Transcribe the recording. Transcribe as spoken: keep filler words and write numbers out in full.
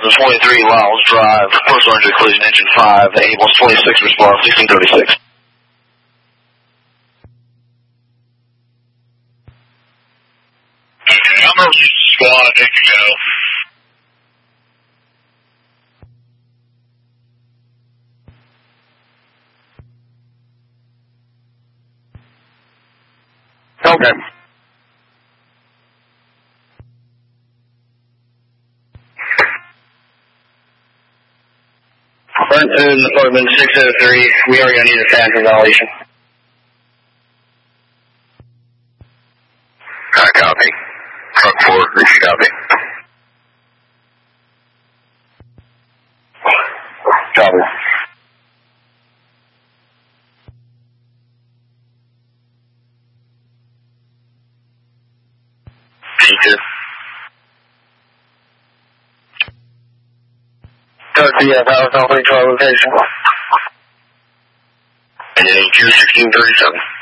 American twenty-three, Lyles Drive, personal injury collision, engine five, ambulance twenty-six, response sixteen thirty-six. Okay, I'm going to use the squad, they can go. Okay. Burnton, apartment six oh three, we are going to need a phantom violation. I copy. Truck four, reach copy. Copy. P two. Code B F, Alpha Alpha, location. And then two sixteen thirty-seven.